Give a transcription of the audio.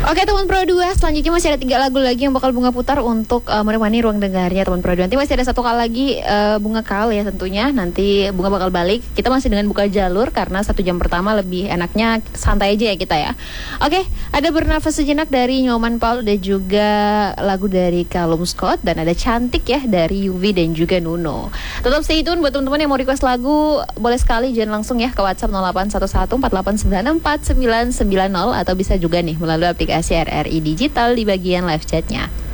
Oke teman Pro 2, selanjutnya masih ada 3 lagu lagi yang bakal Bunga putar untuk menemani ruang dengarnya teman Pro 2. Nanti masih ada satu kali lagi Bunga call ya tentunya. Nanti Bunga bakal balik. Kita masih dengan buka jalur karena 1 jam pertama lebih enaknya santai aja ya kita ya. Oke, ada Bernafas Sejenak dari Nyoman Paul dan juga lagu dari Callum Scott, dan ada Cantik ya dari Yuvi dan juga Nuno. Tetap stay tune buat teman-teman yang mau request lagu, boleh sekali jangan langsung ya ke WhatsApp 0811488990 atau bisa juga nih melalui aplikasi RRI Digital di bagian live chatnya.